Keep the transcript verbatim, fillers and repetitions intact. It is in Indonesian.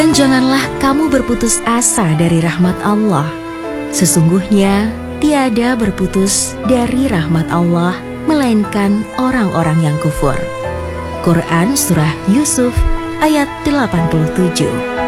Dan janganlah kamu berputus asa dari rahmat Allah. Sesungguhnya tiada berputus dari rahmat Allah melainkan orang-orang yang kufur. Quran Surah Yusuf ayat delapan puluh tujuh.